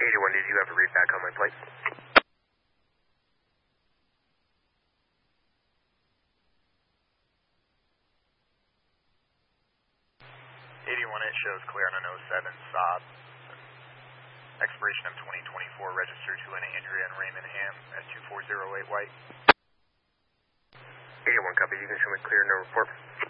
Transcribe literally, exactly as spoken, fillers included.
eighty-one, did you have a read back on my plate? eighty-one, it shows clear on an oh seven Saab. Expiration of twenty twenty-four, registered to an Andrea and Raymond Ham at two four zero eight White. eighty-one, copy. You can show me clear, no report.